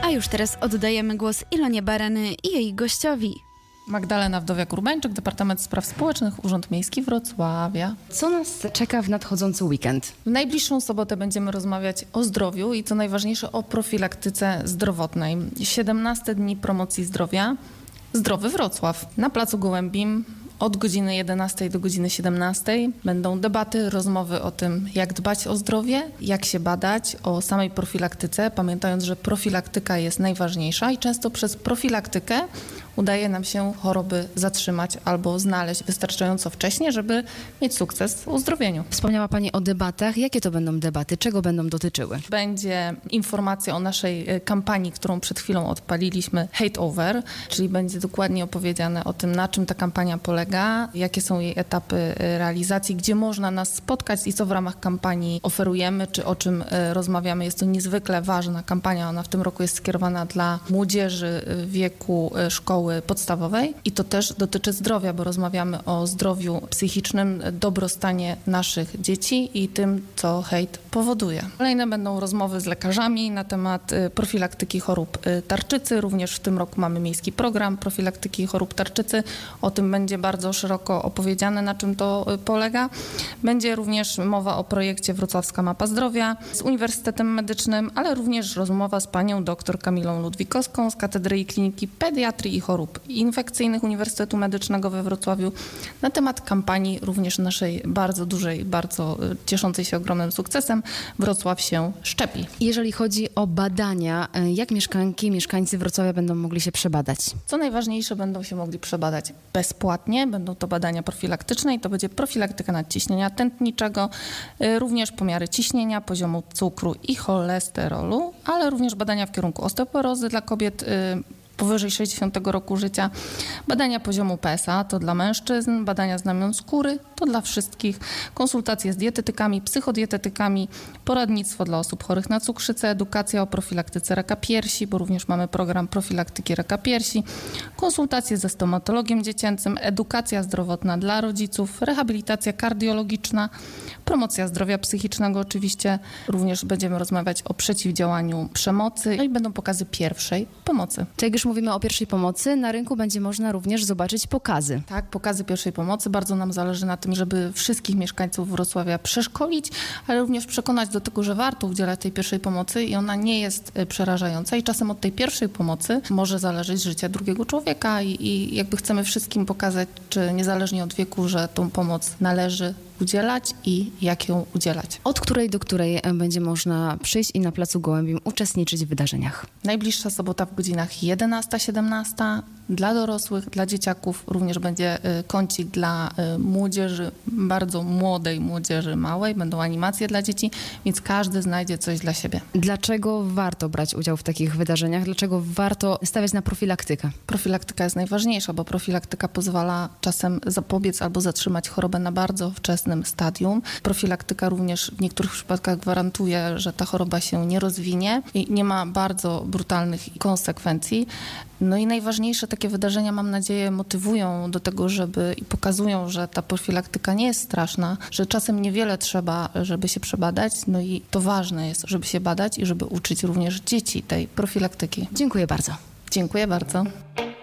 A już teraz oddajemy głos Ilonie Barany i jej gościowi. Magdalena Wdowiak-Urbańczyk, Departament Spraw Społecznych, Urząd Miejski Wrocławia. Co nas czeka w nadchodzący weekend? W najbliższą sobotę będziemy rozmawiać o zdrowiu i co najważniejsze o profilaktyce zdrowotnej. 17 dni promocji zdrowia. Zdrowy Wrocław na Placu Gołębim. Od godziny 11 do godziny 17 będą debaty, rozmowy o tym, jak dbać o zdrowie, jak się badać, o samej profilaktyce, pamiętając, że profilaktyka jest najważniejsza i często przez profilaktykę udaje nam się choroby zatrzymać albo znaleźć wystarczająco wcześnie, żeby mieć sukces w uzdrowieniu. Wspomniała Pani o debatach. Jakie to będą debaty? Czego będą dotyczyły? Będzie informacja o naszej kampanii, którą przed chwilą odpaliliśmy, Hate Over, czyli będzie dokładnie opowiedziane o tym, na czym ta kampania polega, jakie są jej etapy realizacji, gdzie można nas spotkać i co w ramach kampanii oferujemy, czy o czym rozmawiamy. Jest to niezwykle ważna kampania. Ona w tym roku jest skierowana dla młodzieży w wieku szkoły podstawowej i to też dotyczy zdrowia, bo rozmawiamy o zdrowiu psychicznym, dobrostanie naszych dzieci i tym, co hejt powoduje. Kolejne będą rozmowy z lekarzami na temat profilaktyki chorób tarczycy. Również w tym roku mamy miejski program profilaktyki chorób tarczycy. O tym będzie bardzo szeroko opowiedziane, na czym to polega. Będzie również mowa o projekcie Wrocławska Mapa Zdrowia z Uniwersytetem Medycznym, ale również rozmowa z panią dr Kamilą Ludwikowską z Katedry i Kliniki Pediatrii i Chorób Infekcyjnych Uniwersytetu Medycznego we Wrocławiu na temat kampanii również naszej bardzo dużej, bardzo cieszącej się ogromnym sukcesem Wrocław się szczepi. Jeżeli chodzi o badania, jak mieszkanki, mieszkańcy Wrocławia będą mogli się przebadać? Co najważniejsze, będą się mogli przebadać bezpłatnie. Będą to badania profilaktyczne i to będzie profilaktyka nadciśnienia tętniczego, również pomiary ciśnienia, poziomu cukru i cholesterolu, ale również badania w kierunku osteoporozy dla kobiet powyżej 60 roku życia, badania poziomu PSA to dla mężczyzn, badania znamion skóry to dla wszystkich, konsultacje z dietetykami, psychodietetykami, poradnictwo dla osób chorych na cukrzycę, edukacja o profilaktyce raka piersi, bo również mamy program profilaktyki raka piersi, konsultacje ze stomatologiem dziecięcym, edukacja zdrowotna dla rodziców, rehabilitacja kardiologiczna, promocja zdrowia psychicznego oczywiście, również będziemy rozmawiać o przeciwdziałaniu przemocy, no i będą pokazy pierwszej pomocy. To jak już mówimy o pierwszej pomocy, na rynku będzie można również zobaczyć pokazy. Tak, pokazy pierwszej pomocy. Bardzo nam zależy na tym, żeby wszystkich mieszkańców Wrocławia przeszkolić, ale również przekonać do tego, że warto udzielać tej pierwszej pomocy i ona nie jest przerażająca i czasem od tej pierwszej pomocy może zależeć życie drugiego człowieka i jakby chcemy wszystkim pokazać, czy niezależnie od wieku, że tą pomoc należy udzielać i jak ją udzielać. Od której do której będzie można przyjść i na Placu Gołębim uczestniczyć w wydarzeniach? Najbliższa sobota w godzinach 11-17 dla dorosłych, dla dzieciaków. Również będzie kącik dla młodzieży, bardzo młodej młodzieży małej. Będą animacje dla dzieci, więc każdy znajdzie coś dla siebie. Dlaczego warto brać udział w takich wydarzeniach? Dlaczego warto stawiać na profilaktykę? Profilaktyka jest najważniejsza, bo profilaktyka pozwala czasem zapobiec albo zatrzymać chorobę na bardzo wczesnym stadium. Profilaktyka również w niektórych przypadkach gwarantuje, że ta choroba się nie rozwinie i nie ma bardzo brutalnych konsekwencji. No i najważniejsze takie wydarzenia, mam nadzieję, motywują do tego, i pokazują, że ta profilaktyka nie jest straszna, że czasem niewiele trzeba, żeby się przebadać. No i to ważne jest, żeby się badać i żeby uczyć również dzieci tej profilaktyki. Dziękuję bardzo. Dziękuję bardzo.